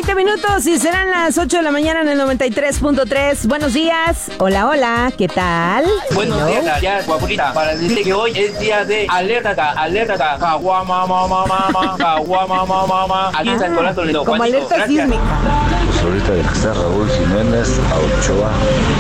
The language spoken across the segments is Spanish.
20 minutos y serán las 8 de la mañana en el 93.3. Buenos días. Hola, hola, ¿qué tal? Buenos días, ya, guapurita. Para decirte que hoy es día de alerta, caguamamamamama. Aquí en San Nicolás de Toledo. Como alerta sísmica. Pues ahorita de que está Raúl Jiménez, a Ochoa,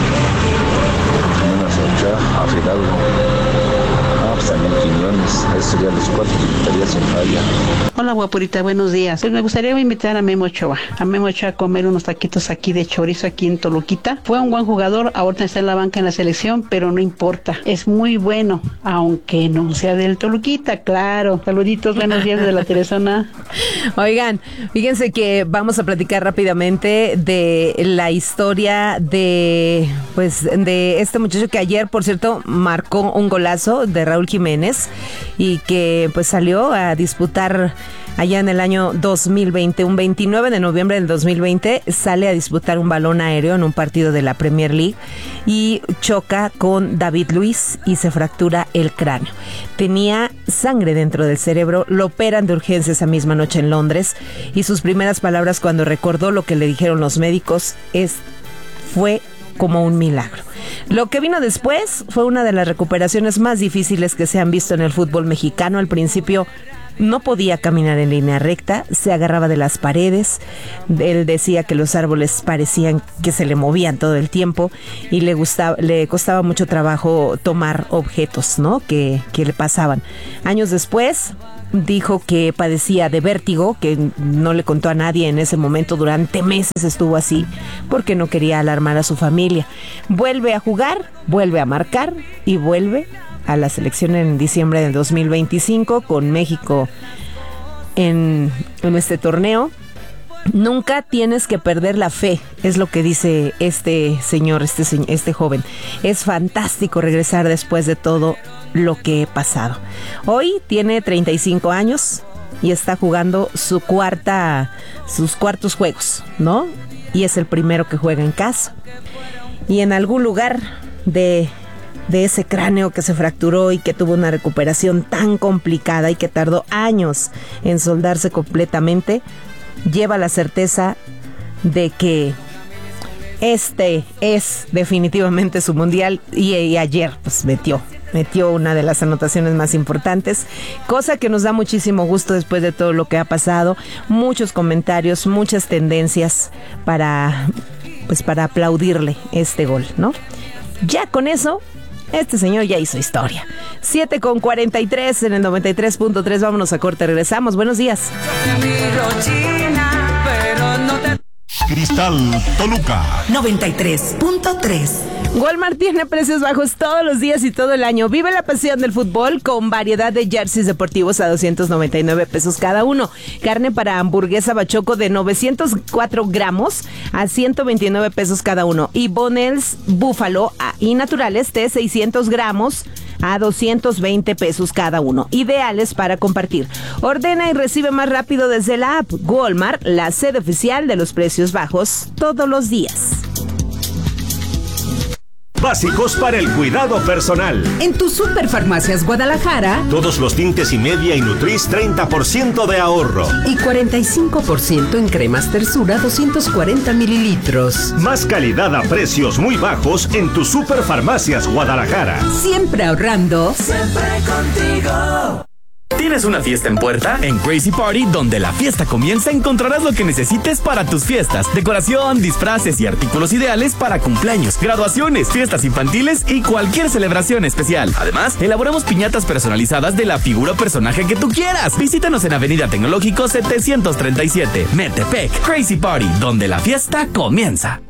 Jiménez Ochoa, a Fidalgo. Pues también Quiñones, eso serían los 4 que estaría sin falla. Hola guapurita, buenos días. Pues me gustaría invitar a Memo Ochoa a comer unos taquitos aquí de chorizo aquí en Toluquita. Fue un buen jugador, ahorita está en la banca en la selección, pero no importa, es muy bueno, aunque no sea del Toluquita, claro. Saluditos, buenos días de la Teresona. Oigan, fíjense que vamos a platicar rápidamente de la historia de este muchacho que ayer, por cierto, marcó un golazo, de Raúl Jiménez, y que pues salió a disputar allá en el año 2020, un 29 de noviembre del 2020, sale a disputar un balón aéreo en un partido de la Premier League y choca con David Luiz y se fractura el cráneo. Tenía sangre dentro del cerebro, lo operan de urgencia esa misma noche en Londres y sus primeras palabras cuando recordó lo que le dijeron los médicos fue como un milagro. Lo que vino después fue una de las recuperaciones más difíciles que se han visto en el fútbol mexicano. Al principio no podía caminar en línea recta, se agarraba de las paredes. Él decía que los árboles parecían que se le movían todo el tiempo y le costaba mucho trabajo tomar objetos, ¿no? que le pasaban. Años después dijo que padecía de vértigo, que no le contó a nadie en ese momento. Durante meses estuvo así porque no quería alarmar a su familia. Vuelve a jugar, vuelve a marcar y vuelve a la selección en diciembre del 2025 con México en este torneo. Nunca tienes que perder la fe, es lo que dice este señor, este joven. Es fantástico regresar después de todo lo que he pasado. Hoy tiene 35 años y está jugando sus cuartos juegos, ¿no? Y es el primero que juega en casa. Y en algún lugar de ese cráneo que se fracturó y que tuvo una recuperación tan complicada y que tardó años en soldarse completamente, lleva la certeza de que este es definitivamente su mundial y ayer pues metió una de las anotaciones más importantes, cosa que nos da muchísimo gusto después de todo lo que ha pasado. Muchos comentarios, muchas tendencias para aplaudirle este gol, ¿no? Ya con eso, este señor ya hizo historia. 7:43 en el 93.3. Vámonos a corte, regresamos. Buenos días. Cristal Toluca 93.3. Walmart tiene precios bajos todos los días y todo el año. Vive la pasión del fútbol con variedad de jerseys deportivos a 299 pesos cada uno. Carne para hamburguesa bachoco de 904 gramos a 129 pesos cada uno. Y boneless búfalo y naturales de 600 gramos a 220 pesos cada uno. Ideales para compartir. Ordena y recibe más rápido desde la app. Walmart, la sede oficial de los precios bajos todos los días. Básicos para el cuidado personal. En tu Superfarmacias Guadalajara, todos los tintes y media y Nutris 30% de ahorro. Y 45% en cremas Tersura 240 mililitros. Más calidad a precios muy bajos en tu Superfarmacias Guadalajara. Siempre ahorrando. Siempre contigo. ¿Tienes una fiesta en puerta? En Crazy Party, donde la fiesta comienza, encontrarás lo que necesites para tus fiestas. Decoración, disfraces y artículos ideales para cumpleaños, graduaciones, fiestas infantiles y cualquier celebración especial. Además, elaboramos piñatas personalizadas de la figura o personaje que tú quieras. Visítanos en Avenida Tecnológico 737, Metepec. Crazy Party, donde la fiesta comienza.